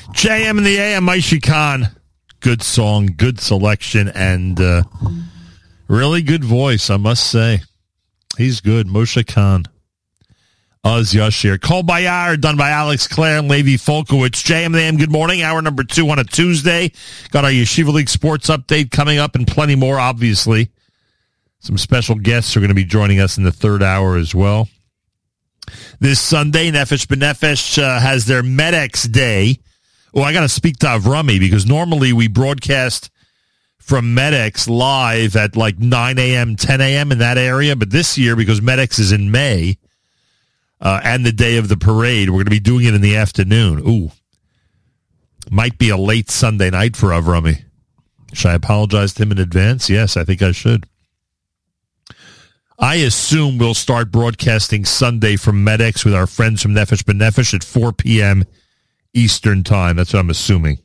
JM in the AM, Maishi Khan. Good song, good selection, and really good voice, I must say. He's good. Moshe Khan. Uz Yashir. Kol Bayar, done by Alex Clare and Levi Folkowitz. JM in the AM, good morning. Hour number 2 on a Tuesday. Got our Yeshiva League sports update coming up and plenty more, obviously. Some special guests are going to be joining us in the third hour as well. This Sunday, Nefesh B'Nefesh has their Medex Day. Oh, I got to speak to Avrami because normally we broadcast from Medex live at like 9 a.m., 10 a.m. in that area. But this year, because Medex is in May and the day of the parade, we're going to be doing it in the afternoon. Ooh, might be a late Sunday night for Avrami. Should I apologize to him in advance? Yes, I think I should. I assume we'll start broadcasting Sunday from Medex with our friends from Nefesh B'Nefesh at 4 p.m. Eastern Time. That's what I'm assuming.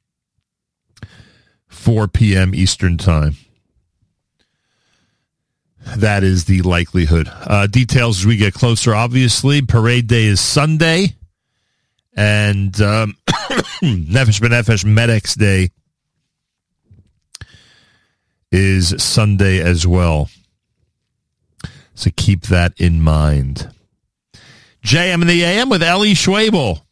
4 p.m. Eastern Time. That is the likelihood. Details as we get closer, obviously. Parade Day is Sunday. And Nefesh B'Nefesh Medex Day is Sunday as well. So keep that in mind. JM in the AM with Eli Schwabel.